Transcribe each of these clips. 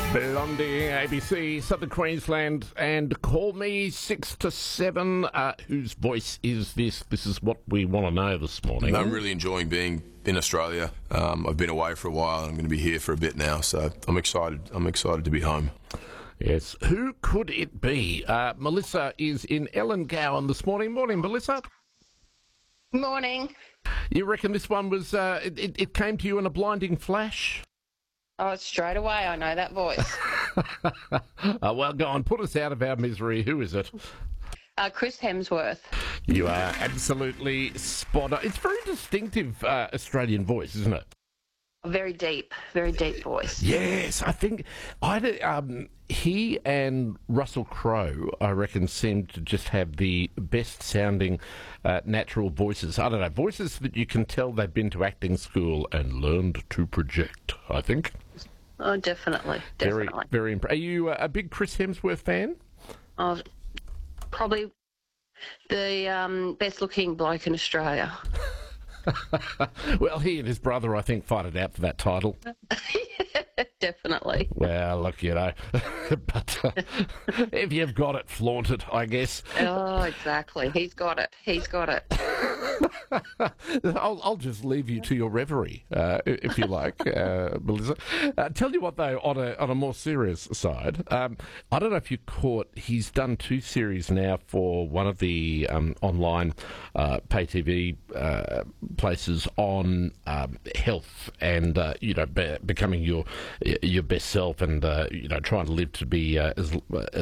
Blondie, ABC, Southern Queensland, and call me 6 to 7. Whose voice is this? This is what we want to know this morning. I'm really enjoying being in Australia. I've been away for a while, and I'm going to be here for a bit now, so I'm excited. I'm excited to be home. Yes. Who could it be? Melissa is in Ellengowan this morning. Morning, Melissa. Morning. You reckon this one was, it came to you in a blinding flash? Oh, straight away, I know that voice. Well, go on, put us out of our misery. Who is it? Chris Hemsworth. You are absolutely spot on. It's a very distinctive Australian voice, isn't it? Very deep voice. Yes, I think he and Russell Crowe, I reckon, seem to just have the best sounding natural voices. I don't know, voices that you can tell they've been to acting school and learned to project, I think. Oh, definitely. Very impressive. Are you a big Chris Hemsworth fan? Oh, probably the best looking bloke in Australia. Well, he and his brother, I think, fight it out for that title. Definitely. Well, look, you know, but if you've got it, flaunt it, I guess. Oh, exactly. He's got it. I'll just leave you to your reverie, if you like, Melissa. Tell you what, though, on a more serious side, I don't know if you caught, he's done 2 series now for one of the online pay TV places on health and becoming your best self and trying to live to be as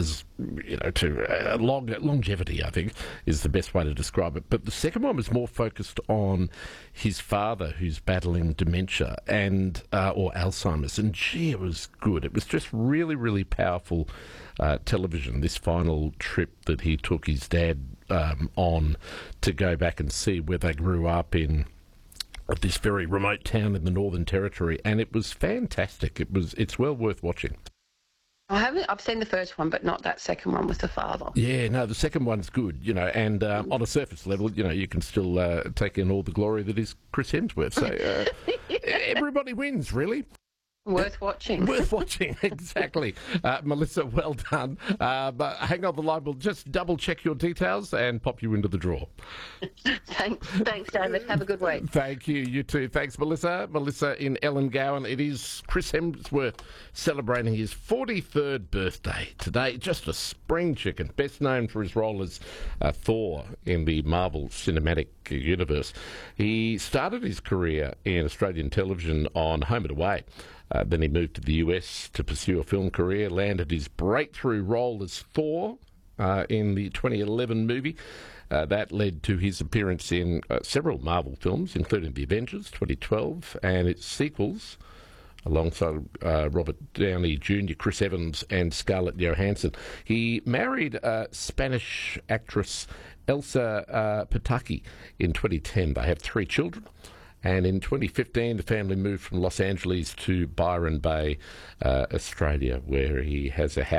longevity, I think, is the best way to describe it. But the second one was more focused on his father, who's battling dementia and or Alzheimer's, and gee, it was good. It was just really, really powerful television. This final trip that he took his dad on to go back and see where they grew up in this very remote town in the Northern Territory, and it was fantastic. It's well worth watching. I've seen the first one, but not that second one with the father. Yeah, no, the second one's good, and on a surface level, you can still take in all the glory that is Chris Hemsworth. So everybody wins, really. Worth watching. Worth watching, exactly. Melissa, well done. But hang on the line. We'll just double-check your details and pop you into the draw. Thanks, David. Have a good week. Thank you. You too. Thanks, Melissa. Melissa in Ellengowan. It is Chris Hemsworth celebrating his 43rd birthday today. Just a spring chicken. Best known for his role as Thor in the Marvel Cinematic Universe. He started his career in Australian television on Home and Away. Then he moved to the US to pursue a film career, landed his breakthrough role as Thor in the 2011 movie. That led to his appearance in several Marvel films, including The Avengers 2012 and its sequels, alongside Robert Downey Jr., Chris Evans and Scarlett Johansson. He married Spanish actress Elsa Pataki in 2010. They have 3 children. And in 2015, the family moved from Los Angeles to Byron Bay, Australia, where he has a house.